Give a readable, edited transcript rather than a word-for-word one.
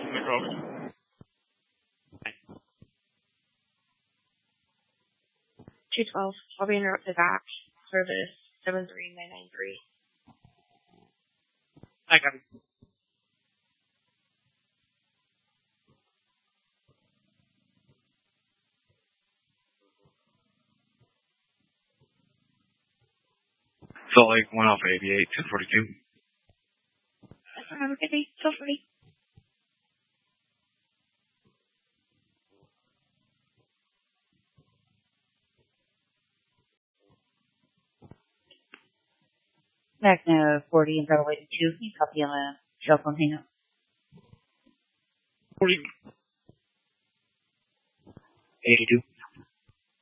McRoberts. 212. I'll be interrupted back. Service 73993. I copy. Salt Lake 1 Alpha 88, 242. Have a good day. Feel free. Magna 40 and Bravo 82. Can you copy on a cell phone hangout? 40. 82.